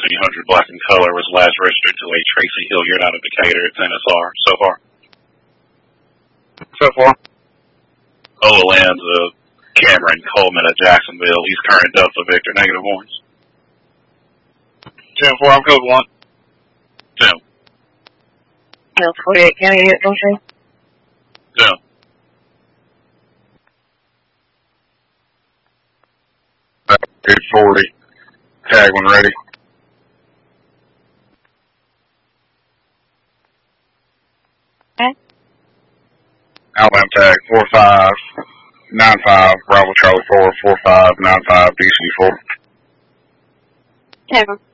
7800 black and color was last registered to a Tracy Hilliard out of Decatur. It's NSR so far. So far. Olanza Cameron Coleman of Jacksonville. He's current Delta Victor, negative warrants. 10-4, I'm code 1. 10. 48 County unit, don't you? 10. Good 40. Tag when ready. Okay. Alabama tag 4595 Bravo Charlie 4 4595 DC 4. Tag